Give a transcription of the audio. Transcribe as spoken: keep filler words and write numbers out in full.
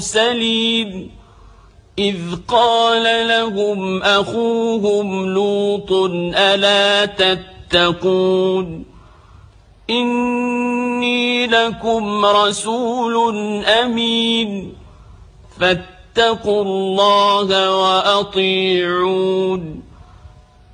المرسلين إذ قال لهم أخوهم لوط ألا تتقون إني لكم رسول أمين فاتقوا الله وأطيعون